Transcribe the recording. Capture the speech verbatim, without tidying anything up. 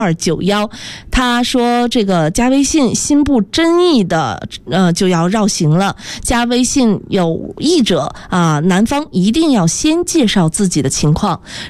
二九幺，他说这个加微信心不真意的呃就要绕行了，加微信有意者啊，男方一定要先介绍自己的情况。